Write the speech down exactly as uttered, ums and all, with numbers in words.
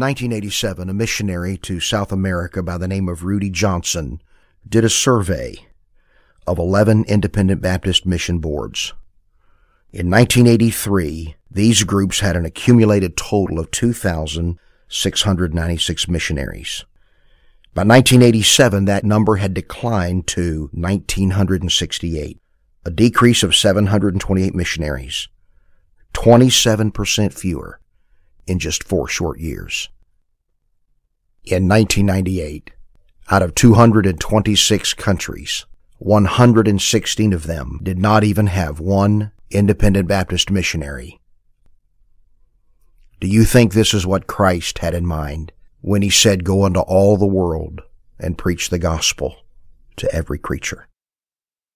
nineteen eighty-seven, a missionary to South America by the name of Rudy Johnson did a survey of eleven independent Baptist mission boards. In nineteen eighty-three, these groups had an accumulated total of two thousand six hundred ninety-six missionaries. By nineteen eighty-seven, that number had declined to one thousand nine hundred sixty-eight, a decrease of seven hundred twenty-eight missionaries, twenty-seven percent fewer in just four short years. In nineteen ninety-eight, out of two hundred twenty-six countries, one hundred sixteen of them did not even have one independent Baptist missionary. Do you think this is what Christ had in mind when he said, "Go into all the world and preach the gospel to every creature"?